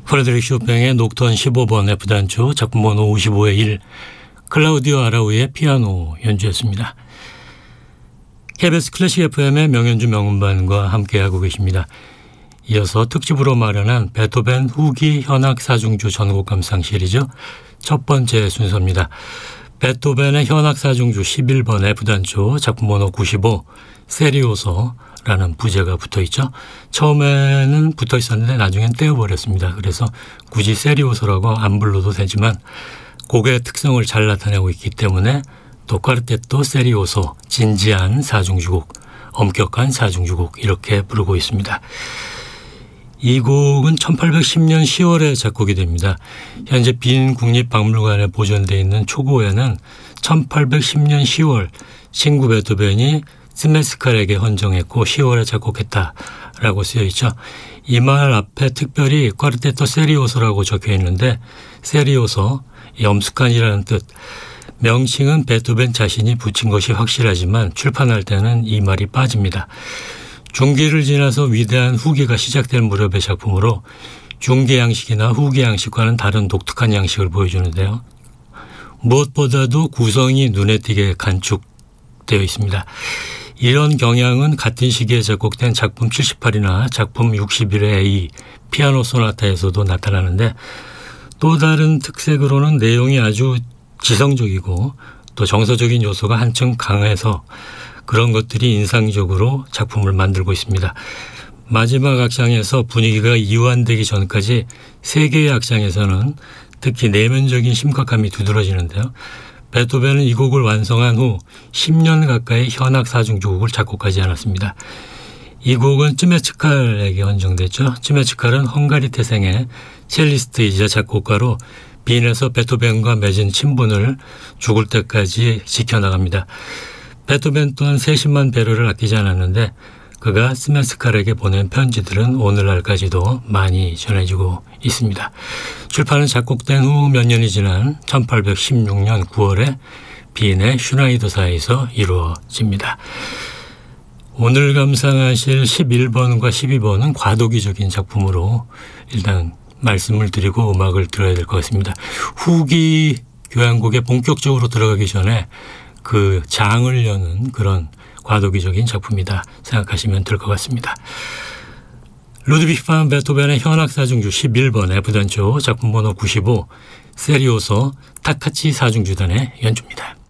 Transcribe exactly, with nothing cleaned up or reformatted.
프레드릭 쇼팽의 녹턴 십오 번 F단조 작품 번호 오십오의 일, 클라우디오 아라우의 피아노 연주였습니다. 케이비에스 클래식 에프엠의 명연주 명음반과 함께하고 계십니다. 이어서 특집으로 마련한 베토벤 후기 현악 사중주 전곡 감상 시리즈 첫 번째 순서입니다. 베토벤의 현악 사중주 십일 번 F단조 작품 번호 구십오 세리오소라는 부제가 붙어있죠. 처음에는 붙어있었는데 나중엔 떼어버렸습니다. 그래서 굳이 세리오소라고 안 불러도 되지만 곡의 특성을 잘 나타내고 있기 때문에 또 꽈르테토 세리오소, 진지한 사중주곡, 엄격한 사중주곡 이렇게 부르고 있습니다. 이 곡은 천팔백십 년 시월에 작곡이 됩니다. 현재 빈 국립박물관에 보존되어 있는 초고에는 천팔백십 년 시월 친구 베토벤이 스메스칼에게 헌정했고 시월에 작곡했다라고 쓰여 있죠. 이 말 앞에 특별히 꽈르테토 세리오소라고 적혀 있는데 세리오소, 엄숙한이라는 뜻. 명칭은 베토벤 자신이 붙인 것이 확실하지만 출판할 때는 이 말이 빠집니다. 중기를 지나서 위대한 후기가 시작될 무렵의 작품으로 중기 양식이나 후기 양식과는 다른 독특한 양식을 보여주는데요. 무엇보다도 구성이 눈에 띄게 간축되어 있습니다. 이런 경향은 같은 시기에 작곡된 작품 칠십팔이나 작품 육십일의 A 피아노 소나타에서도 나타나는데 또 다른 특색으로는 내용이 아주 지성적이고 또 정서적인 요소가 한층 강해서 그런 것들이 인상적으로 작품을 만들고 있습니다. 마지막 악장에서 분위기가 이완되기 전까지 세 개의 악장에서는 특히 내면적인 심각함이 두드러지는데요. 베토벤은 이 곡을 완성한 후 십 년 가까이 현악 사중주곡을 작곡하지 않았습니다. 이 곡은 츠메츠칼에게 헌정됐죠. 츠메츠칼은 헝가리 태생의 첼리스트이자 작곡가로 빈에서 베토벤과 맺은 친분을 죽을 때까지 지켜나갑니다. 베토벤 또한 세심한 배려를 아끼지 않았는데 그가 스메스칼에게 보낸 편지들은 오늘날까지도 많이 전해지고 있습니다. 출판은 작곡된 후 몇 년이 지난 천팔백십육 년 구월에 빈의 슈나이더사에서 이루어집니다. 오늘 감상하실 십일 번과 십이 번은 과도기적인 작품으로 일단 말씀을 드리고 음악을 들어야 될 것 같습니다. 후기 교향곡에 본격적으로 들어가기 전에 그 장을 여는 그런 과도기적인 작품이다 생각하시면 될 것 같습니다. 루드비히 반 베토벤의 현악 사중주 십일 번 F단조 작품 번호 구십오 세리오소 타카치 사중주단의 연주입니다.